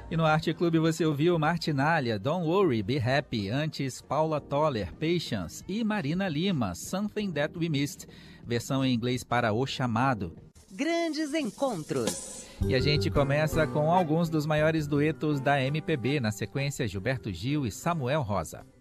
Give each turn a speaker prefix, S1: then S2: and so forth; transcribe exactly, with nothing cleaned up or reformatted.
S1: E no Arte Clube você ouviu Martinália, Don't Worry, Be Happy, antes Paula Toller, Patience e Marina Lima, Something That We Missed, versão em inglês para O Chamado.
S2: Grandes encontros.
S1: E a gente começa com alguns dos maiores duetos da M P B, na sequência Gilberto Gil e Samuel Rosa.